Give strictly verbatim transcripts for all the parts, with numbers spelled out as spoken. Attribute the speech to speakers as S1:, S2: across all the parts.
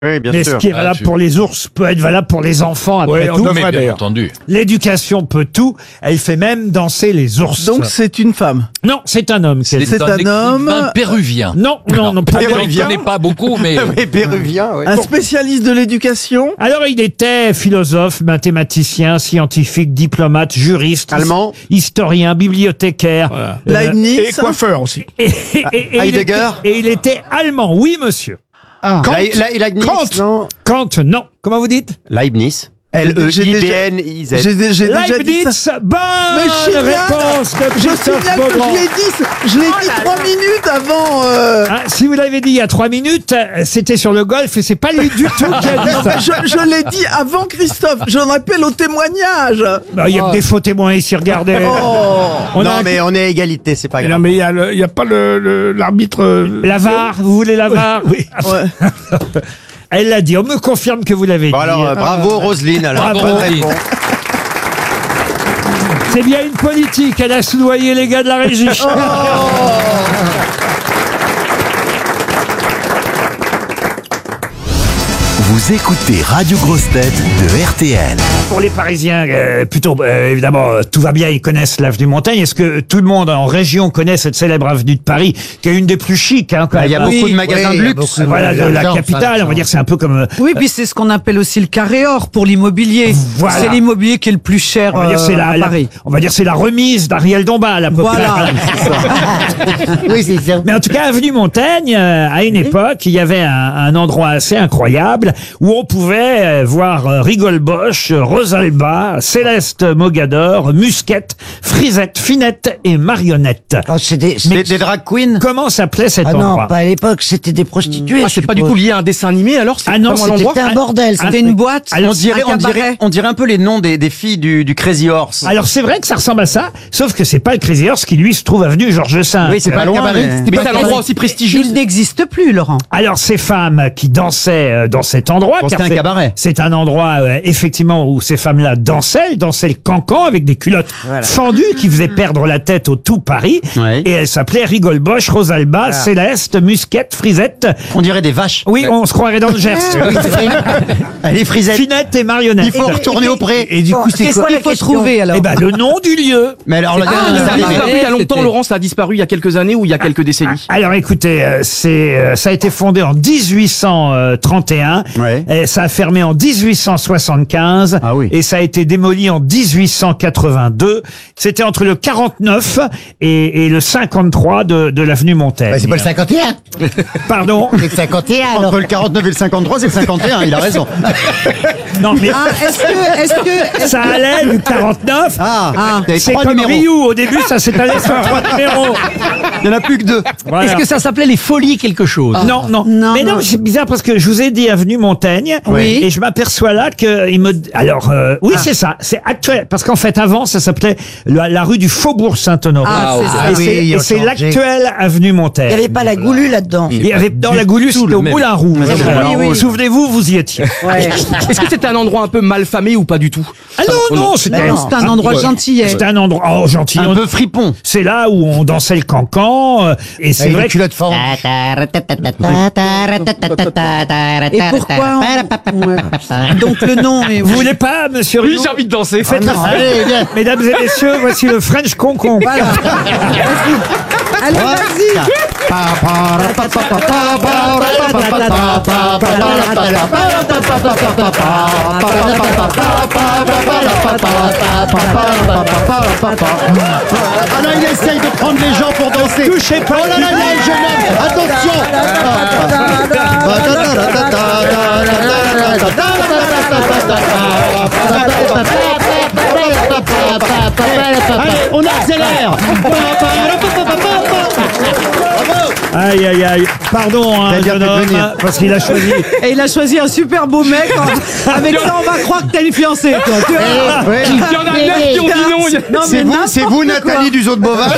S1: Oui, bien
S2: Mais
S1: sûr.
S2: ce qui est valable
S3: Ah, tu-
S2: pour les ours peut être valable pour les enfants après
S4: Ouais, on
S2: tout.
S4: devrait,
S3: Mais bien
S4: d'ailleurs.
S3: entendu.
S2: L'éducation peut tout. Elle fait même danser les ours.
S5: Donc c'est une femme.
S2: non, c'est un homme. qui a dit-
S5: C'est un
S3: écrivain
S5: homme-
S3: péruvien.
S2: Non, non, non. pas-
S3: Je
S1: Péruvien.
S3: ne connais pas beaucoup, mais
S1: Oui, péruvien, oui.
S5: Un spécialiste de l'éducation.
S2: Alors, il était philosophe, mathématicien, scientifique, diplomate, juriste,
S1: Allemand.
S2: his- historien, bibliothécaire.
S4: Voilà.
S2: Euh,
S5: Leibniz.
S4: Et coiffeur aussi.
S2: et, et- et il
S1: Heidegger.
S2: était, et il était allemand. Oui, monsieur.
S1: Ah.
S4: Kant.
S1: La- la- Leibniz,
S4: Kant.
S1: non.
S2: Kant, non. Comment vous dites?
S1: Leibniz.
S5: J'ai déjà-
S1: L-E-I-B-N-I-Z.
S5: J'ai dé- j'ai déjà dit
S2: Leibniz,
S5: ça.
S2: bonne
S5: Mais génial.
S2: réponse de
S5: Je
S2: Christophe
S5: signale que
S2: Beaugrand.
S5: je l'ai dit, je l'ai dit trois minutes avant. euh,
S2: Ah, si vous l'avez dit il y a trois minutes, euh, c'était sur le golf et c'est pas lui du tout qui a dit ça.
S5: Je, je l'ai dit avant Christophe. J'en appelle au témoignage.
S2: Bah, il y a que des faux témoins ici, regardez.
S5: Oh.
S2: On
S1: non,
S2: a un-
S1: mais on est à égalité, c'est pas
S4: Et
S1: grave.
S4: non, mais il y a, le- il y a pas le, le- l'arbitre. euh,
S2: La V A R, vous voulez la V A R? Oui.
S5: Ouais.
S2: Elle l'a dit, on me confirme que vous l'avez
S1: Bon,
S2: dit.
S1: alors, euh, bravo Roselyne. Alors,
S2: Bravo,
S1: bonne
S3: Roselyne.
S1: réponse.
S2: C'est bien une politique, elle a soudoyé les gars de la régie.
S6: Vous écoutez Radio Grosse Tête de R T L.
S2: Pour les Parisiens, euh, plutôt, euh, évidemment, euh, tout va bien, ils connaissent l'avenue Montaigne. Est-ce que tout le monde en région connaît cette célèbre avenue de Paris, qui est une des plus chics, hein, quand
S1: Il y
S2: même.
S1: a beaucoup
S2: Oui,
S1: de magasins
S2: oui,
S1: de
S2: il y a
S1: luxe.
S2: beaucoup, Voilà, de la capitale, on va dire, c'est un peu comme... euh,
S7: Oui, puis c'est ce qu'on appelle aussi le carré or pour l'immobilier.
S2: Voilà.
S7: C'est l'immobilier qui est le plus cher
S2: On va dire
S7: euh,
S2: c'est la,
S7: à
S2: la-
S7: Paris.
S2: on va dire c'est la remise d'Ariel Dombal à peu
S7: Voilà.
S2: près.
S5: Oui, c'est ça.
S2: Mais en tout cas, avenue Montaigne, euh, à une époque, il y avait un, un endroit assez incroyable où on pouvait euh, voir euh, Rigole Bosch, euh, Rosalba, Céleste Mogador, Musquette, Frisette, Finette et Marionnette.
S8: Oh, c'est des, c'est-
S1: Des, des drag queens.
S2: Comment s'appelait cet
S8: Ah
S2: endroit
S8: non, pas à l'époque, c'était des prostituées.
S9: Ah, c'est
S8: je
S9: pas du
S8: suppose.
S9: tout lié à un dessin animé, alors c'est
S2: Ah non,
S9: vraiment un
S2: c'était
S9: endroit.
S8: C'était un bordel.
S2: Ah,
S7: C'était une boîte,
S2: alors,
S1: On dirait,
S7: un
S1: on, dirait,
S7: cabaret.
S1: on dirait un peu les noms des, des filles du, du Crazy Horse.
S2: Alors c'est vrai que ça ressemble à ça, sauf que c'est pas le Crazy Horse qui lui se trouve avenue Georges V.
S1: Oui, c'est pas le cabaret.
S9: Mais c'est un endroit aussi prestigieux.
S7: Il n'existe plus, Laurent.
S2: Alors ces femmes qui dansaient euh, dans cet endroit,
S1: Bon,
S2: car
S1: c'était un
S2: c'est-
S1: cabaret.
S2: c'est un endroit euh, effectivement où ces femmes-là dansaient, elles dansaient le cancan avec des culottes fendues qui faisaient perdre la tête au tout Paris.
S1: Ouais.
S2: Et elles s'appelaient Rigole Bosch, Rosalba, Céleste, Musquette, Frisette.
S1: On dirait des vaches.
S2: Oui, on se croirait dans le Gers.
S1: Elle est frisette.
S2: Finette et marionnette.
S1: Il faut retourner au pré.
S2: Et du coup, c'est
S7: Qu'est-ce
S2: quoi
S7: qu'il faut trouver alors
S2: Eh ben le nom du lieu.
S1: Mais alors, le
S7: Ah,
S1: dernier,
S7: le
S1: c'est
S9: Ça a
S1: arrivé.
S9: disparu il y a longtemps,
S7: C'était-
S9: Laurent, ça a disparu il y a quelques années ou il y a quelques décennies.
S2: Alors écoutez, euh, c'est euh, ça a été fondé en dix-huit cent trente et un,
S1: Ouais.
S2: et ça a fermé en dix-huit cent soixante-quinze,
S1: Ah oui.
S2: et ça a été démoli en dix-huit cent quatre-vingt-deux. C'était entre le quarante-neuf et, et le cinquante-trois de, de l'avenue Montaigne.
S8: Bah, c'est pas le cinquante et un.
S2: Pardon.
S8: C'est le cinquante et un, alors.
S1: Entre le quarante-neuf et le cinquante-trois, c'est le cinquante et un, il a raison.
S2: Non mais
S7: Ah, est-ce que, est-ce que,
S2: ça allait du quarante-neuf.
S1: Ah,
S7: Ah,
S1: il y avait
S2: C'est
S1: trois
S2: comme
S1: numéros.
S2: Ryu, au début ça s'étalait sur trois numéros.
S1: Il n'y en a plus que deux.
S2: Voilà.
S9: Est-ce que ça s'appelait les Folies quelque chose?
S2: Non, non,
S7: Non,
S2: mais non,
S7: non.
S2: c'est bizarre parce que je vous ai dit avenue Montaigne,
S7: Oui.
S2: et je m'aperçois là que il me, alors euh, oui c'est ça, c'est actuel parce qu'en fait avant ça s'appelait la, la rue du Faubourg Saint-Honoré,
S7: Ah, c'est ça.
S2: et
S8: Ah oui,
S2: c'est-
S8: ils
S2: et
S8: ont
S2: c'est
S8: changé.
S2: l'actuelle avenue
S8: Il n'y
S2: Montaigne.
S8: avait pas la goulue là-dedans.
S2: Il y avait dans la Goulue, c'était au
S3: même.
S2: Moulin Rouge.
S1: Oui, oui, oui.
S2: Souvenez-vous, vous y étiez.
S9: Est-ce que c'était un endroit un peu mal famé ou pas du tout?
S2: Ah non, non, c'était
S8: non.
S7: c'est un endroit gentillet.
S2: C'était un endroit oh, gentil.
S1: Un peu fripon.
S2: C'est là où on dansait le cancan, euh, et c'est
S8: Avec
S2: vrai
S8: les
S2: que
S8: culottes fendues.
S7: Et pourquoi on- Ouais. Donc le nom est...
S2: vous voulez pas, monsieur
S9: Oui,
S2: Rioux
S9: j'ai envie de danser.
S2: Faites
S8: Non, allez, viens.
S2: Mesdames et messieurs, voici le French Concon.
S7: Voilà. Allez, vas-y.
S1: Ah là, il essaye de prendre les gens pour danser.
S2: Touchez pas.
S1: Oh là là, il y a un jeune homme. Attention. Allez, on accélère.
S2: Aïe, aïe, aïe. Pardon, hein,
S1: T'as bien
S2: jeune
S1: fait de
S2: homme,
S1: venir.
S2: parce qu'il a choisi.
S7: Et il a choisi un super beau mec. Avec ça, on va croire que t'es une fiancée, toi. Tu vois.
S9: Il y en a neuf qui ont dit non. il y a-
S7: Non,
S1: C'est
S7: mais
S1: vous,
S7: n'importe
S1: c'est vous,
S7: quoi.
S1: Nathalie du Zoo de Beauval.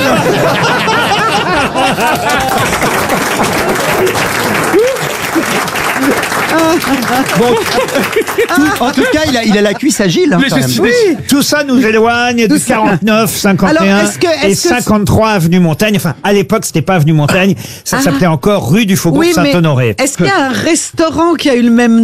S3: Bon, tout- en tout cas, il a, il a la cuisse agile. Hein,
S9: Mais
S3: quand
S9: je
S3: même.
S9: suis-
S7: Oui.
S2: Tout ça nous éloigne du quarante-neuf, cinquante et un
S7: Alors, est-ce que- est-ce
S2: et
S7: que-
S2: cinquante-trois avenue Montaigne. Enfin, à l'époque, c'était pas avenue Montaigne. Ça
S7: Ah.
S2: s'appelait encore rue du Faubourg
S7: Oui, mais
S2: Saint-Honoré.
S7: est-ce qu'il y a un restaurant qui a eu le même